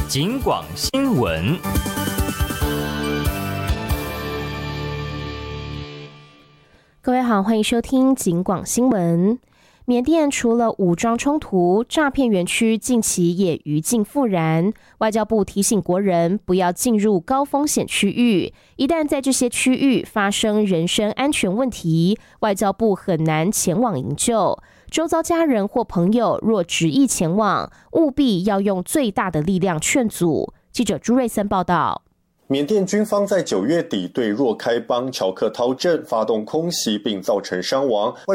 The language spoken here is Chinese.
警广新闻。 各位好，欢迎收听警广新闻。缅甸除了武装冲突，诈骗园区近期也余烬复燃。外交部提醒国人不要进入高风险区域，一旦在这些区域发生人身安全问题，外交部很难前往营救。周遭家人或朋友若执意前往，务必要用最大的力量劝阻。记者朱瑞森报道。 缅甸军方在9月底对若开邦乔克涛镇发动空袭，并造成伤亡。外